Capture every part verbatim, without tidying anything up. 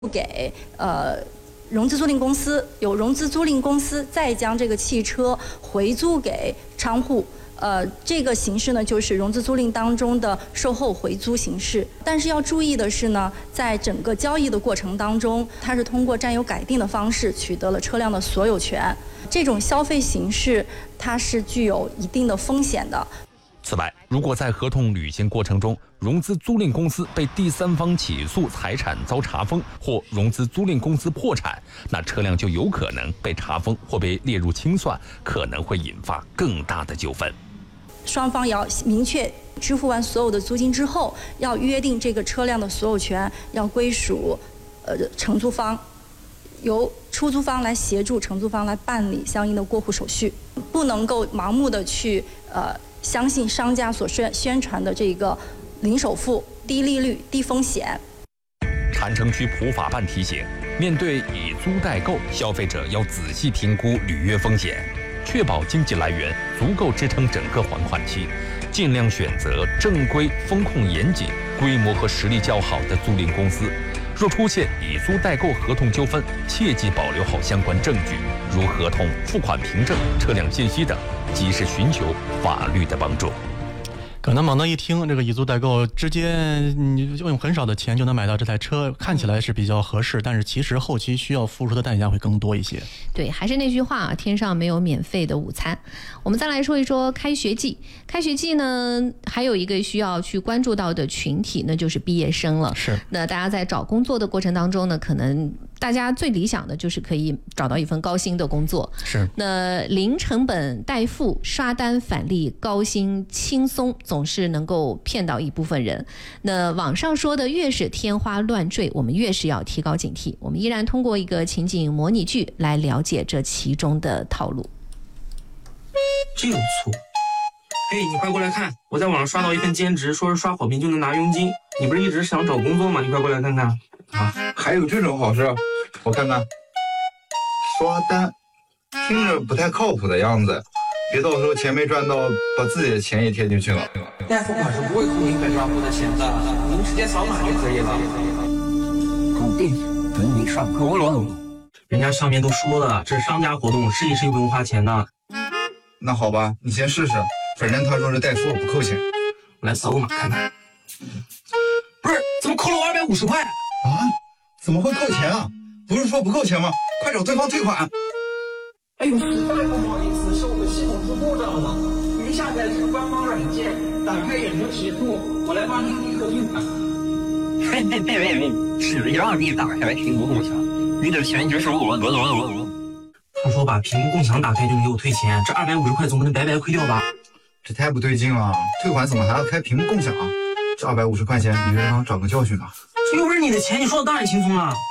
给呃融资租赁公司，由融资租赁公司再将这个汽车回租给商户。呃，这个形式呢，就是融资租赁当中的售后回租形式。但是要注意的是呢，在整个交易的过程当中，它是通过占有改定的方式取得了车辆的所有权。这种消费形式，它是具有一定的风险的。 此外，如果在合同履行过程中，融资租赁公司被第三方起诉财产遭查封，或融资租赁公司破产，那车辆就有可能被查封或被列入清算，可能会引发更大的纠纷。 双方要明确支付完所有的租金之后，要约定这个车辆的所有权要归属呃承租方，由出租方来协助承租方来办理相应的过户手续，不能够盲目的去呃相信商家所宣宣传的这个零首付、低利率、低风险。 郯城区普法办提醒，面对以租代购，消费者要仔细评估履约风险，确保经济来源足够支撑整个还款期，尽量选择正规、风控严谨、规模和实力较好的租赁公司。若出现以租代购合同纠纷，切记保留好相关证据，如合同、付款凭证、车辆信息等，及时寻求法律的帮助。 可能猛的一听，这个以租代购直接你用很少的钱就能买到这台车，看起来是比较合适，但是其实后期需要付出的代价会更多一些。 对，还是那句话啊，天上没有免费的午餐。我们再来说一说开学季。开学季呢，还有一个需要去关注到的群体，那就是毕业生了。 是。 那大家在找工作的过程当中呢，可能大家最理想的就是可以找到一份高薪的工作。 是。 那零成本代付、刷单返利、高薪轻松，总是能够骗到一部分人。那网上说的越是天花乱坠，我们越是要提高警惕。我们依然通过一个情景模拟剧来了解这其中的套路。 真有错！嘿，你快过来看，我在网上刷到一份兼职，说是刷好评就能拿佣金。你不是一直想找工作吗？你快过来看看。 啊，还有这种好事？我看看。刷单，听着不太靠谱的样子，别到时候钱没赚到，把自己的钱也贴进去了。 代付款是不会扣您本账户的钱的，您直接扫码就可以了。 肯定准你上钩了。 人家上面都说了，这是商家活动，试一试又不用花钱的。 那好吧，你先试试，反正他说是代付不扣钱。 我来扫个码看看。不是，怎么扣了我二百五十块？ 啊？怎么会扣钱啊？不是说不扣钱吗？快找对方退款。 哎呦，实在不好意思，是我们系统出故障了。您下载这个官方软件，打开远程协助，我来帮您立刻退款。 嘿嘿嘿嘿嘿，只要你打开屏幕共享，你的钱就是我我我我。 他说把屏幕共享打开就能给我退钱，这二百五十块总不能白白亏掉吧？ 这太不对劲了，退款怎么还要开屏幕共享啊？这二百五十块钱，你让他长个教训吧。 这又不是你的钱，你说的当然轻松了。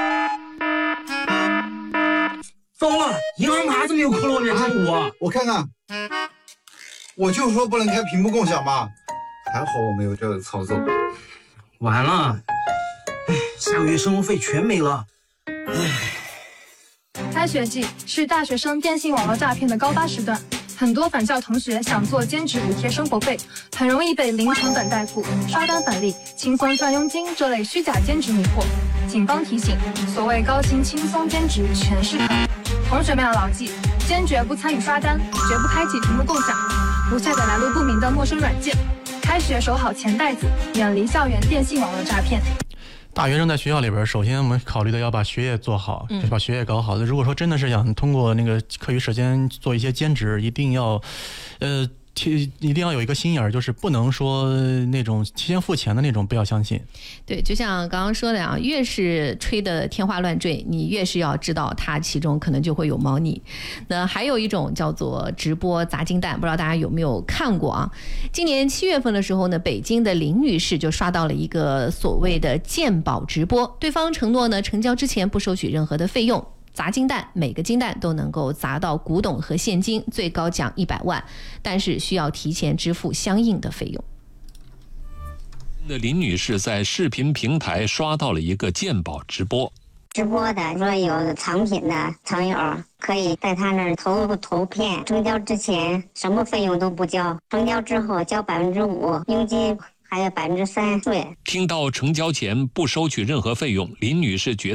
糟了，银行卡怎么又扣了我两千五？ 我看看，我就说不能开屏幕共享嘛，还好我没有这个操作。 完了，哎，下个月生活费全没了。哎。 开学季是大学生电信网络诈骗的高发时段，很多返校同学想做兼职补贴生活费，很容易被零成本代付、刷单返利、轻松赚佣金这类虚假兼职迷惑。警方提醒，所谓高薪轻松兼职全是坑，同学们要牢记，坚决不参与刷单，绝不开启屏幕共享，不下载来路不明的陌生软件。开学守好钱袋子，远离校园电信网络诈骗。 大学生在学校里边，首先我们考虑的要把学业做好，就是把学业搞好的。如果说真的是想通过那个课余时间做一些兼职，一定要，呃，一定要有一个心眼儿，就是不能说那种提前付钱的那种，不要相信。 对，就像刚刚说的啊，越是吹得天花乱坠，你越是要知道它其中可能就会有猫腻。那还有一种叫做直播砸金蛋，不知道大家有没有看过啊？今年七月份的时候呢，北京的林女士就刷到了一个所谓的鉴宝直播，对方承诺呢，成交之前不收取任何的费用。砸金蛋，每个金蛋都能够砸到古董和现金，最高奖一百万，但是需要提前支付相应的费用。 那林女士在视频平台刷到了一个鉴宝直播， 直播的说有藏品的藏友可以在他那儿投投片，成交之前什么费用都不交，成交之后交百分之五佣金还有百分之三税。 听到成交前不收取任何费用，林女士觉得